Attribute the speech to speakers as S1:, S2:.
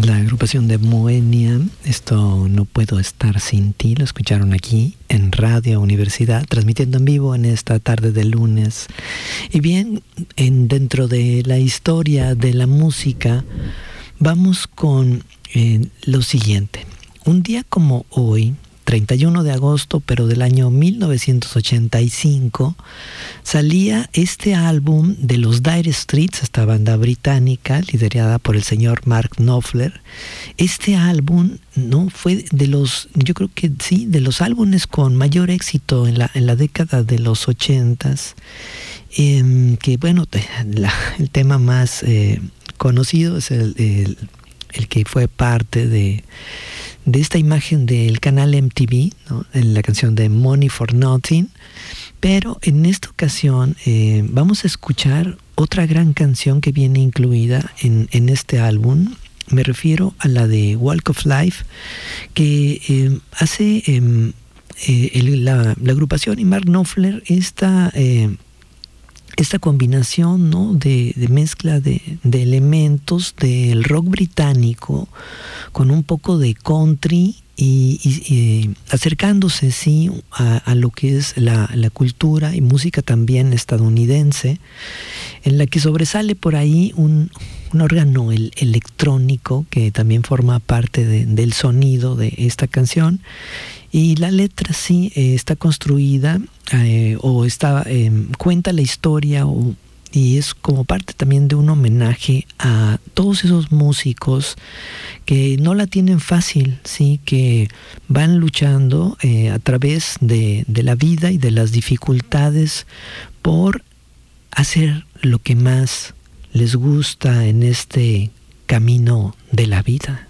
S1: La agrupación de Moenia, esto No Puedo Estar Sin Ti, lo escucharon aquí en Radio Universidad, transmitiendo en vivo en esta tarde de lunes. Y bien, dentro de la historia de la música, vamos con lo siguiente. Un día como hoy, 31 de agosto, pero del año 1985, salía este álbum de los Dire Straits, esta banda británica liderada por el señor Mark Knopfler. Este álbum no fue de los, yo creo que sí, de los álbumes con mayor éxito en la década de los 80s. Que bueno, el tema más conocido es el que fue parte de esta imagen del canal MTV, ¿no? En la canción de Money for Nothing. Pero en esta ocasión vamos a escuchar otra gran canción que viene incluida en este álbum. Me refiero a la de Walk of Life, que hace la agrupación y Mark Knopfler esta combinación, ¿no? de mezcla de elementos del rock británico con un poco de country y acercándose sí a lo que es la cultura y música también estadounidense, en la que sobresale por ahí un órgano electrónico que también forma parte del sonido de esta canción. Y la letra sí está construida cuenta la historia y es como parte también de un homenaje a todos esos músicos que no la tienen fácil, sí, que van luchando a través de la vida y de las dificultades por hacer lo que más les gusta en este camino de la vida.